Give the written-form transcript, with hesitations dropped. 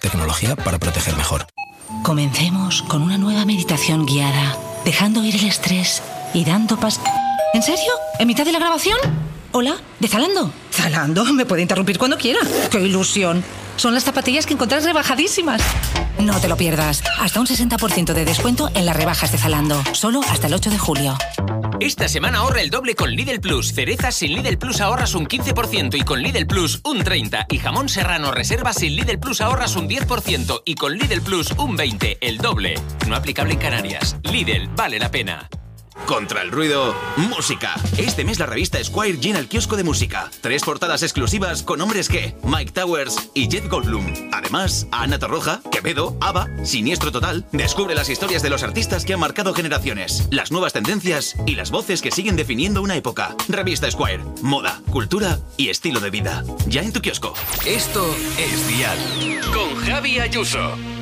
Tecnología para proteger mejor. Comencemos con una nueva meditación guiada, dejando ir el estrés y dando ¿En serio? ¿En mitad de la grabación? Hola, ¿de Zalando? Zalando, me puede interrumpir cuando quiera. ¡Qué ilusión! Son las zapatillas que encontrás rebajadísimas. No te lo pierdas. Hasta un 60% de descuento en las rebajas de Zalando. Solo hasta el 8 de julio. Esta semana ahorra el doble con Lidl Plus. Cerezas sin Lidl Plus ahorras un 15% y con Lidl Plus un 30%. Y jamón serrano reserva sin Lidl Plus ahorras un 10% y con Lidl Plus un 20%. El doble. No aplicable en Canarias. Lidl, vale la pena. Contra el ruido, música. Este mes la revista Esquire llena el kiosco de música. 3 portadas exclusivas con hombres que Mike Towers y Jeff Goldblum. Además, Ana Torroja, Quevedo, ABBA, Siniestro Total. Descubre las historias de los artistas que han marcado generaciones, las nuevas tendencias y las voces que siguen definiendo una época. Revista Esquire. Moda, cultura y estilo de vida. Ya en tu kiosco. Esto es Dial. Con Javi Ayuso.